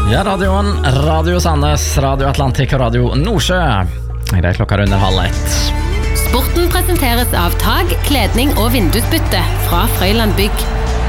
Ja, radioen, Radio Sandnes, Radio Atlantik og Radio Nordsjø. I dag klokka runder 12:30. Sporten presenteres av tag, kledning og vindusbytte fra Frøyland Bygg.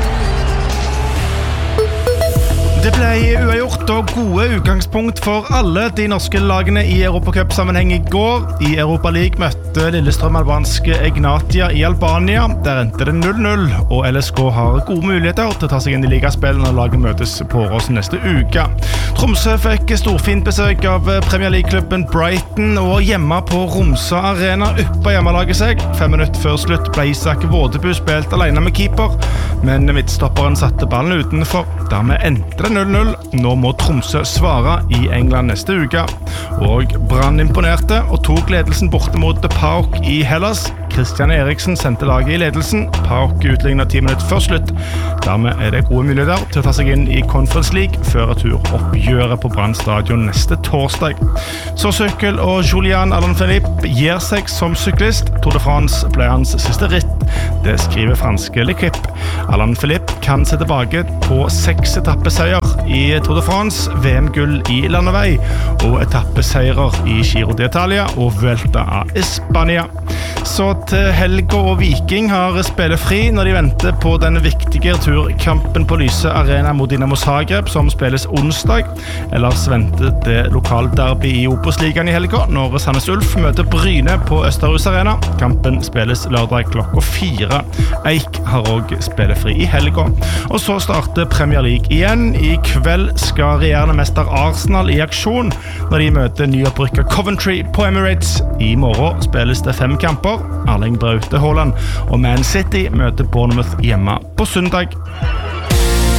Det ble uavgjort og gode utgangspunkt for alle de norske lagene i Europacup-sammenheng i går. I Europa League møtte Lillestrøm albanske Egnatia i Albania. Der endte det 0-0, og LSK har gode muligheter til å ta seg inn i ligaspillet når laget møtes på Åråsen neste uke. Tromsø fikk storfint besøk av Premier League-klubben Brighton, og hjemme på Romsa Arena uppa hjemmelaget seg. 5 minutter før slutt ble Isak Vådeby spilt alene med keeper, men midtstopperen satte ballen utenfor. Dermed endte det 0-0. Nå må Tromsø svare i England neste uke. Og Brann imponerte og tok ledelsen borte mot PAOK i Hellas. Christian Eriksen sendte laget i ledelsen. PAOK utlignet 10 minutter før slutt. Dermed er det gode muligheter til å ta seg inn i Conference League før returoppgjøret på Brann stadion neste torsdag. Så sykkel og Julian Alaphilippe gir seg som syklist. Tour de France ble hans siste ritt. Det skriver franske L'Equipe. Alaphilippe kan se tilbake på 6 etappeseier i Tour de France, VM-gull i landevei og etappeseirer i Giro d'Italia og Vuelta a España. Så til Helga og Viking har spillefri når de venter på den viktige turkampen på Lyse Arena mot Dinamo Zagreb som spilles onsdag. Ellers venter det lokalderby i Obos-ligaen i helga når Sandnes Ulf møter Bryne på Østerhus Arena. Kampen spilles lørdag klokka 4. Eik har også spillefri i helga. Og så starter Premier League igjen. I kveld skal regjerende mester Arsenal i aksjon når de møter nyopprykket Coventry på Emirates. I morgen spilles det 5 kamper. Erling Braute Haaland og Man City møter Bournemouth hjemme på søndag.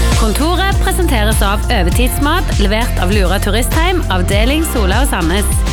Kontoret presenteres av Øvetidsmat, levert av Lura Turistheim, avdeling Sola og Sandnes.